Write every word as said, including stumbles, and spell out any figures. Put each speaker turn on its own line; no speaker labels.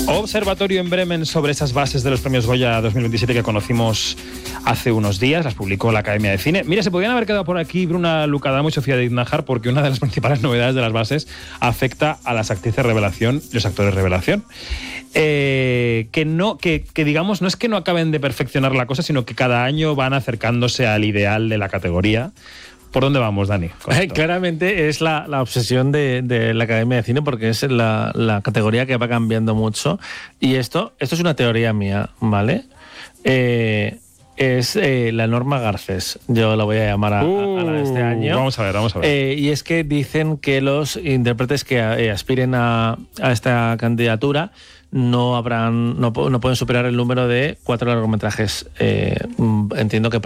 Observatorio en Bremen sobre esas bases de los premios Goya dos mil veintisiete que conocimos hace unos días, las publicó la Academia de Cine. Mira, se podrían haber quedado por aquí Bruna Lucadamo y Sofía de Idnajar, porque una de las principales novedades de las bases afecta a las actrices revelación y los actores revelación. Eh, que, no, que, que digamos, no es que no acaben de perfeccionar la cosa, sino que cada año van acercándose al ideal de la categoría. ¿Por dónde vamos, Dani?
Claramente es la, la obsesión de, de la Academia de Cine, porque es la, la categoría que va cambiando mucho. Y esto, esto es una teoría mía, ¿vale? Eh, es eh, la norma Garcés, yo la voy a llamar a,
uh,
a la de este año.
Vamos a ver, vamos a ver.
Eh, y es que dicen que los intérpretes que eh, aspiren a, a esta candidatura no habrán, no, no pueden superar el número de cuatro largometrajes, eh, entiendo que